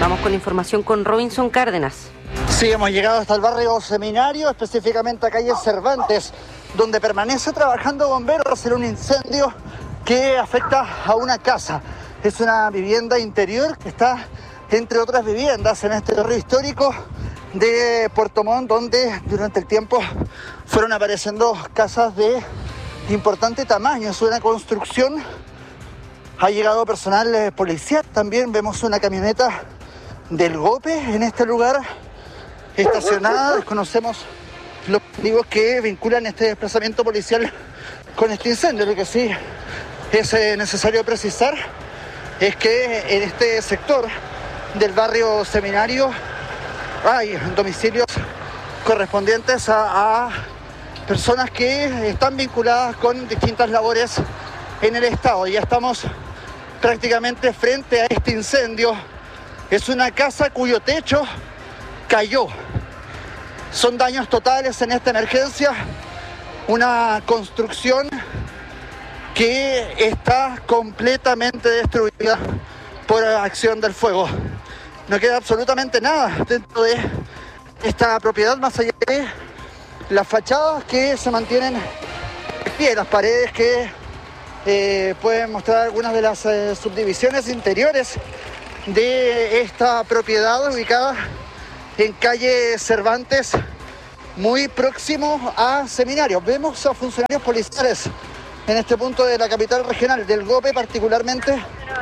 Vamos con la información con Robinson Cárdenas. Sí, hemos llegado hasta el barrio Seminario, específicamente a calle Cervantes, donde permanece trabajando bomberos en un incendio que afecta a una casa. Es una vivienda interior que está entre otras viviendas en este barrio histórico de Puerto Montt, donde durante el tiempo fueron apareciendo casas de importante tamaño. Es una construcción. Ha llegado personal policial. También vemos una camioneta del GOPE en este lugar estacionada. Desconocemos los motivos que vinculan este desplazamiento policial con este incendio. Lo que sí es necesario precisar es que en este sector del barrio Seminario hay domicilios correspondientes a personas que están vinculadas con distintas labores en el Estado. Ya estamos prácticamente frente a este incendio. Es una casa cuyo techo cayó. Son daños totales en esta emergencia. Una construcción que está completamente destruida por acción del fuego. No queda absolutamente nada dentro de esta propiedad, más allá de las fachadas que se mantienen en pie, las paredes que pueden mostrar algunas de las subdivisiones interiores de esta propiedad ubicada en calle Cervantes, muy próximo a Seminario. Vemos a funcionarios policiales en este punto de la capital regional, del GOPE particularmente,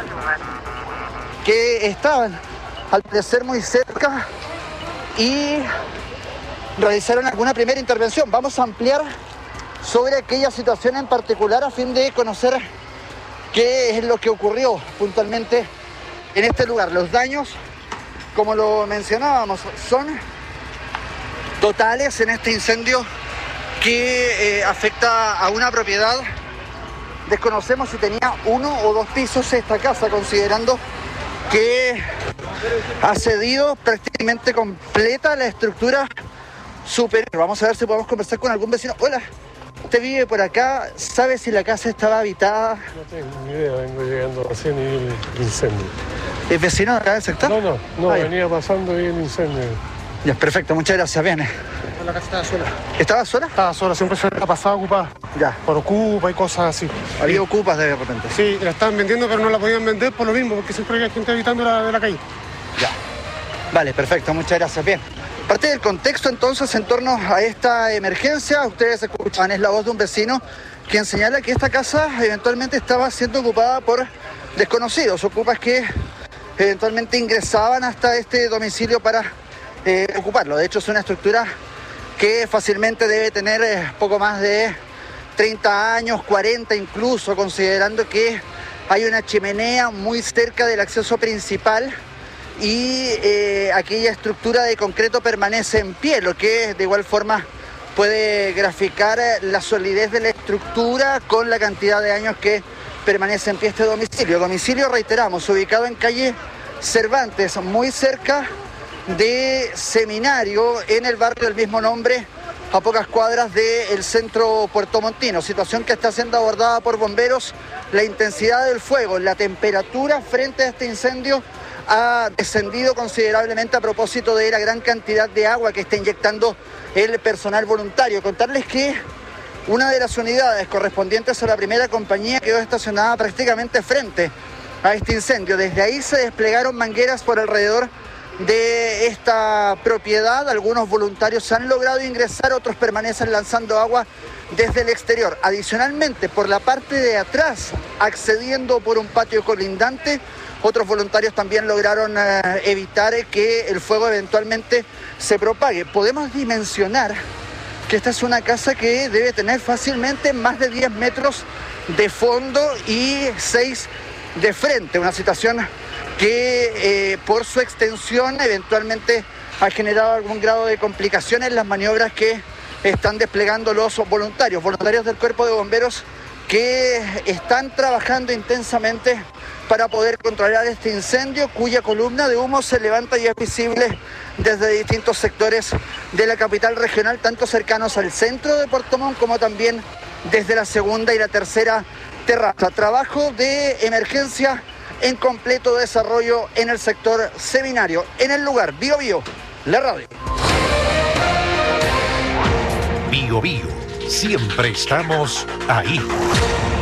que estaban al parecer muy cerca y realizaron alguna primera intervención. Vamos a ampliar sobre aquella situación en particular a fin de conocer qué es lo que ocurrió puntualmente en este lugar. Los daños, como lo mencionábamos, son totales en este incendio que afecta a una propiedad. Desconocemos si tenía 1 o 2 pisos esta casa, considerando que ha cedido prácticamente completa la estructura superior. Vamos a ver si podemos conversar con algún vecino. Hola, ¿usted vive por acá? ¿Sabe si la casa estaba habitada? No tengo ni idea, vengo llegando recién y vi el incendio. ¿Es vecino de acá del sector? No, venía pasando y el incendio. Ya, perfecto, muchas gracias, bien. La casa estaba sola. ¿Estaba sola? Estaba sola, siempre se la pasaba ocupada. Ya. Por ocupa y cosas así. Había ocupas de repente. Sí, la estaban vendiendo, pero no la podían vender por lo mismo, porque siempre había gente habitando de la calle. Ya. Vale, perfecto, muchas gracias, bien. Parte del contexto entonces en torno a esta emergencia, ustedes escuchan, es la voz de un vecino quien señala que esta casa eventualmente estaba siendo ocupada por desconocidos, ocupas que eventualmente ingresaban hasta este domicilio para ocuparlo. De hecho, es una estructura que fácilmente debe tener poco más de 30 años, 40 incluso, considerando que hay una chimenea muy cerca del acceso principal y aquella estructura de concreto permanece en pie, lo que de igual forma puede graficar la solidez de la estructura con la cantidad de años que permanece en pie este domicilio. Domicilio, reiteramos, ubicado en calle Cervantes, muy cerca de Seminario, en el barrio del mismo nombre, a pocas cuadras del centro puertomontino. Situación que está siendo abordada por bomberos. La intensidad del fuego, la temperatura frente a este incendio ha descendido considerablemente a propósito de la gran cantidad de agua que está inyectando el personal voluntario. Contarles que una de las unidades correspondientes a la primera compañía quedó estacionada prácticamente frente a este incendio. Desde ahí se desplegaron mangueras por alrededor de esta propiedad. Algunos voluntarios han logrado ingresar, otros permanecen lanzando agua desde el exterior. Adicionalmente, por la parte de atrás, accediendo por un patio colindante, otros voluntarios también lograron evitar que el fuego eventualmente se propague. Podemos dimensionar que esta es una casa que debe tener fácilmente más de 10 metros de fondo y 6 de frente. Una situación que por su extensión eventualmente ha generado algún grado de complicación en las maniobras que están desplegando los voluntarios del Cuerpo de Bomberos, que están trabajando intensamente para poder controlar este incendio, cuya columna de humo se levanta y es visible desde distintos sectores de la capital regional, tanto cercanos al centro de Puerto Montt como también desde la segunda y la tercera terraza. Trabajo de emergencia en completo desarrollo en el sector Seminario, en el lugar Bio Bio, la radio. Bio Bio, siempre estamos ahí.